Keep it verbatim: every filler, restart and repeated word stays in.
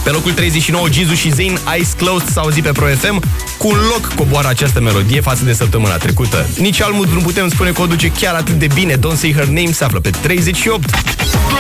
Pe locul treizeci și nouă, Jizu și Zayn, Eyes Closed s-au auzit pe Pro F M. Cu un loc coboară această melodie față de săptămâna trecută. Nici Almud nu putem spune că o duce chiar atât de bine. Don't Say Her Name se află pe treizeci și opt.